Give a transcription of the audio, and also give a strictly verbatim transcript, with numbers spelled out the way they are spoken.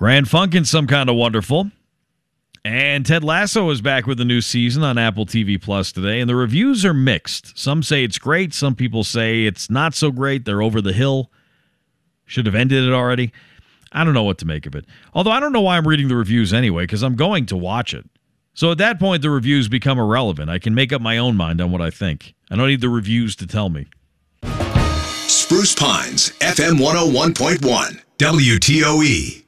Grand Funkin' Some Kind of Wonderful. And Ted Lasso is back with a new season on Apple T V Plus today, and the reviews are mixed. Some say it's great. Some people say it's not so great. They're over the hill. Should have ended it already. I don't know what to make of it. Although I don't know why I'm reading the reviews anyway, because I'm going to watch it. So at that point, the reviews become irrelevant. I can make up my own mind on what I think. I don't need the reviews to tell me. Spruce Pines, F M one oh one point one, W T O E.